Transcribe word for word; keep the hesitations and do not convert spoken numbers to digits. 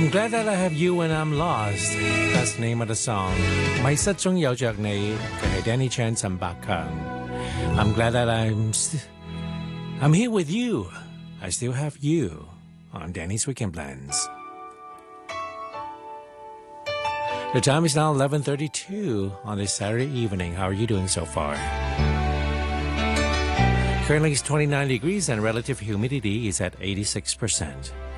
I'm glad that I have you when I'm lost. That's the name of the song. 迷失中有着你，佢係 Danny Chan 陳百強。I'm glad that I'm I'm here with you. I still have you on Danny's Weekend Blends. The time is now eleven thirty-two on this Saturday evening. How are you doing so far? Currently it's twenty-nine degrees and relative humidity is at eighty-six percent.